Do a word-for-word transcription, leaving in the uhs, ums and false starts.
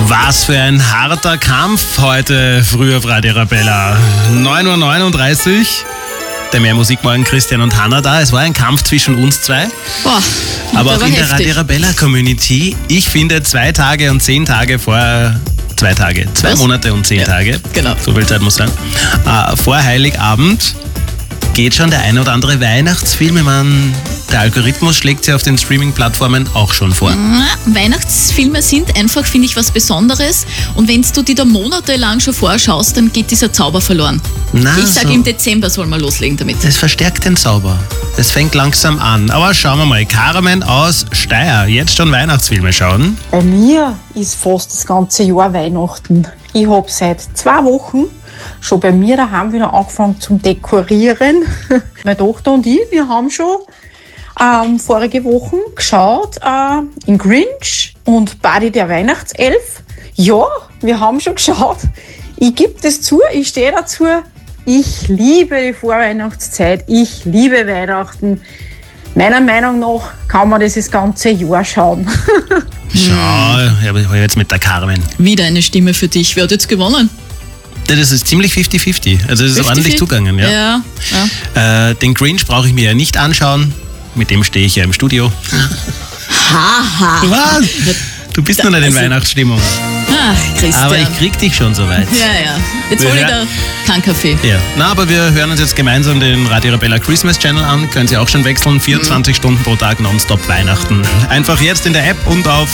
Was für ein harter Kampf heute früh auf Radio Arabella. neun Uhr neununddreißig. Der Mehr Musikmorgen Christian und Hanna da. Es war ein Kampf zwischen uns zwei. Boah, aber auch in heftig. der Radio Arabella Community. Ich finde zwei Tage und zehn Tage vor... Zwei Tage. Zwei Was? Monate und zehn ja, Tage. Genau. So viel Zeit muss sein. Äh, vor Heiligabend geht schon der ein oder andere Weihnachtsfilm. Ich meine, der Algorithmus schlägt sie auf den Streaming-Plattformen auch schon vor. Na, Weihnachtsfilme sind einfach, finde ich, was Besonderes. Und wenn du die da monatelang schon vorschaust, dann geht dieser Zauber verloren. Na, ich sage, so. im Dezember soll man loslegen damit. Das verstärkt den Zauber. Es fängt langsam an. Aber schauen wir mal. Carmen aus Steyr, jetzt schon Weihnachtsfilme schauen. Bei mir ist fast das ganze Jahr Weihnachten. Ich habe seit zwei Wochen schon bei mir daheim wieder angefangen zum Dekorieren. Meine Tochter und ich, wir haben schon ähm, vorige Woche geschaut äh, in Grinch und Buddy der Weihnachtself. Ja, wir haben schon geschaut. Ich gebe das zu, ich stehe dazu. Ich liebe die Vorweihnachtszeit, ich liebe Weihnachten. Meiner Meinung nach kann man das das ganze Jahr schauen. Schau, ich habe jetzt mit der Carmen. Wieder eine Stimme für dich. Wer hat jetzt gewonnen? Das ist ziemlich fünfzig fünfzig. Also es ist fünfzig ordentlich zugegangen. Ja. Ja, ja. Äh, den Grinch brauche ich mir ja nicht anschauen. Mit dem stehe ich ja im Studio. Haha. Was? Du bist noch nicht in Also- Weihnachtsstimmung. Ach, Christian. Aber ich krieg dich schon soweit. Ja, ja. Jetzt Wir hol ich hören- da keinen Kaffee. Ja. Na, aber wir hören uns jetzt gemeinsam den Radio Arabella Christmas Channel an. Können Sie auch schon wechseln. vierundzwanzig Stunden pro Tag nonstop Weihnachten. Einfach jetzt in der App und auf